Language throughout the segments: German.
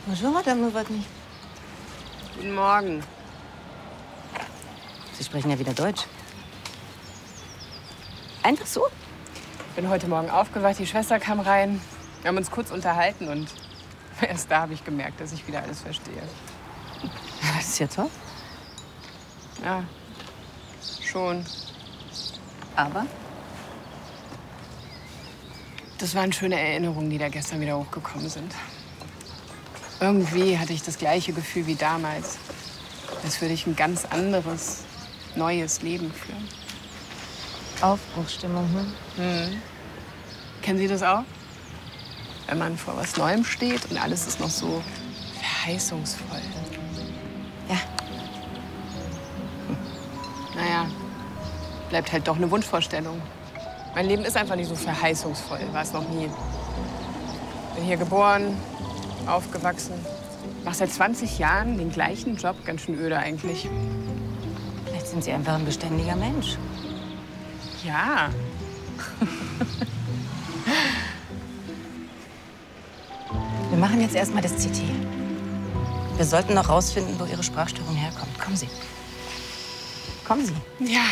Bonjour, Madame Nowotny. Guten Morgen. Sie sprechen ja wieder Deutsch. Einfach so? Ich bin heute Morgen aufgewacht, die Schwester kam rein. Wir haben uns kurz unterhalten und erst da habe ich gemerkt, dass ich wieder alles verstehe. Das ist ja toll. Ja, schon. Aber? Das waren schöne Erinnerungen, die da gestern wieder hochgekommen sind. Irgendwie hatte ich das gleiche Gefühl wie damals. Als würde ich ein ganz anderes, neues Leben führen. Aufbruchsstimmung, Kennen Sie das auch? Wenn man vor was Neuem steht und alles ist noch so verheißungsvoll. Ja. Naja, bleibt halt doch eine Wunschvorstellung. Mein Leben ist einfach nicht so verheißungsvoll, war es noch nie. Bin hier geboren, aufgewachsen. Mach seit 20 Jahren den gleichen Job, ganz schön öde eigentlich. Vielleicht sind Sie einfach ein beständiger Mensch. Ja. Wir machen jetzt erstmal das CT. Wir sollten noch rausfinden, wo Ihre Sprachstörung herkommt. Kommen Sie. Kommen Sie. Ja.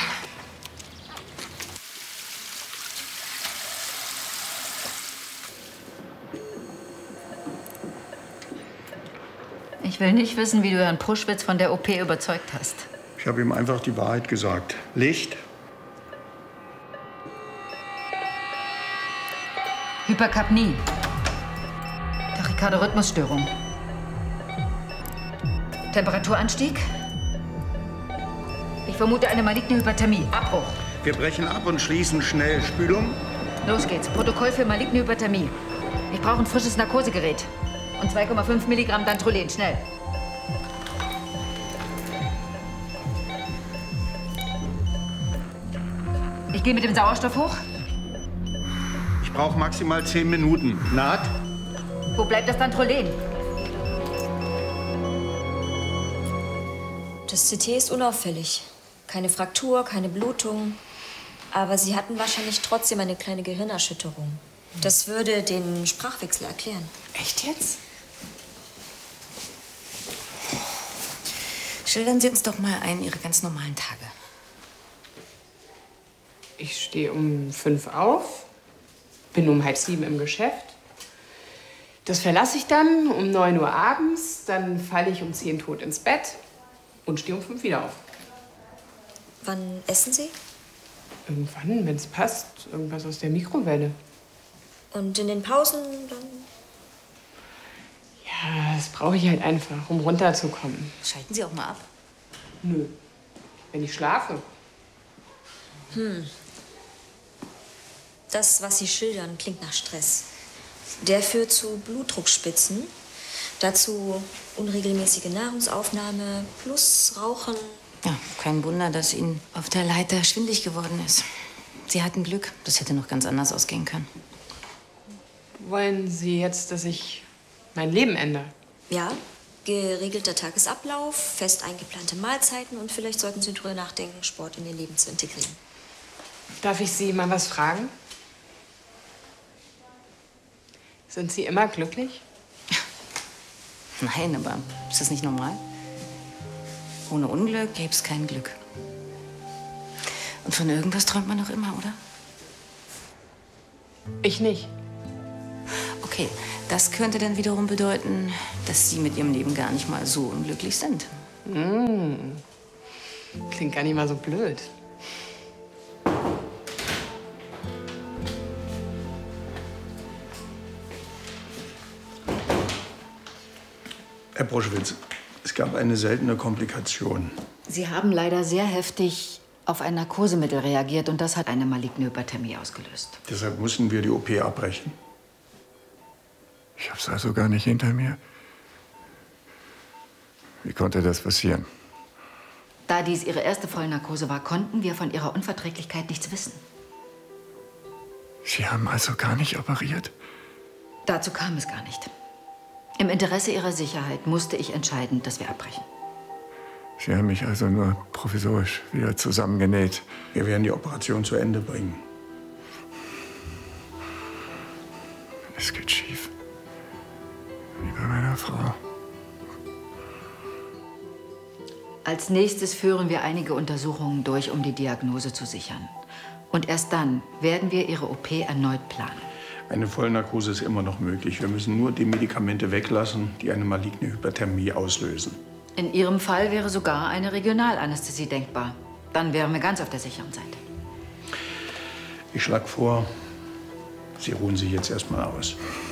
Ich will nicht wissen, wie du Herrn Pruschwitz von der OP überzeugt hast. Ich habe ihm einfach die Wahrheit gesagt. Licht. Hyperkapnie. Tachykardie-Rhythmusstörung. Temperaturanstieg. Ich vermute eine maligne Hyperthermie. Abbruch. Wir brechen ab und schließen schnell. Spülung. Los geht's. Protokoll für maligne Hyperthermie. Ich brauche ein frisches Narkosegerät. Und 2,5 Milligramm Dantrolen. Schnell. Ich gehe mit dem Sauerstoff hoch. Ich brauche maximal 10 Minuten. Naht? Wo bleibt das Dantrolen? Das CT ist unauffällig. Keine Fraktur, keine Blutung. Aber Sie hatten wahrscheinlich trotzdem eine kleine Gehirnerschütterung. Das würde den Sprachwechsel erklären. Echt jetzt? Schildern Sie uns doch mal Ihre ganz normalen Tage. Ich stehe um 5 auf, bin um 6:30 im Geschäft. Das verlasse ich dann um 9 Uhr abends. Dann falle ich um 10 tot ins Bett und stehe um 5 wieder auf. Wann essen Sie? Irgendwann, wenn es passt, irgendwas aus der Mikrowelle. Und in den Pausen dann? Ja, das brauche ich halt einfach, um runterzukommen. Schalten Sie auch mal ab. Nö, wenn ich schlafe. Das, was Sie schildern, klingt nach Stress. Der führt zu Blutdruckspitzen, dazu unregelmäßige Nahrungsaufnahme plus Rauchen. Ja, kein Wunder, dass Ihnen auf der Leiter schwindlig geworden ist. Sie hatten Glück. Das hätte noch ganz anders ausgehen können. Wollen Sie jetzt, dass ich mein Leben ändere? Ja, geregelter Tagesablauf, fest eingeplante Mahlzeiten und vielleicht sollten Sie drüber nachdenken, Sport in Ihr Leben zu integrieren. Darf ich Sie mal was fragen? Sind Sie immer glücklich? Nein, aber ist das nicht normal? Ohne Unglück gäbe es kein Glück. Und von irgendwas träumt man doch immer, oder? Ich nicht. Okay, das könnte dann wiederum bedeuten, dass Sie mit Ihrem Leben gar nicht mal so unglücklich sind. Klingt gar nicht mal so blöd. Herr Pruschwitz, es gab eine seltene Komplikation. Sie haben leider sehr heftig auf ein Narkosemittel reagiert und das hat eine maligne Hyperthermie ausgelöst. Deshalb mussten wir die OP abbrechen. Ich hab's also gar nicht hinter mir. Wie konnte das passieren? Da dies Ihre erste Vollnarkose war, konnten wir von Ihrer Unverträglichkeit nichts wissen. Sie haben also gar nicht operiert? Dazu kam es gar nicht. Im Interesse Ihrer Sicherheit musste ich entscheiden, dass wir abbrechen. Sie haben mich also nur provisorisch wieder zusammengenäht. Wir werden die Operation zu Ende bringen. Es geht schief. Wie bei meiner Frau. Als nächstes führen wir einige Untersuchungen durch, um die Diagnose zu sichern. Und erst dann werden wir Ihre OP erneut planen. Eine Vollnarkose ist immer noch möglich. Wir müssen nur die Medikamente weglassen, die eine maligne Hyperthermie auslösen. In Ihrem Fall wäre sogar eine Regionalanästhesie denkbar. Dann wären wir ganz auf der sicheren Seite. Ich schlage vor, Sie ruhen sich jetzt erstmal aus.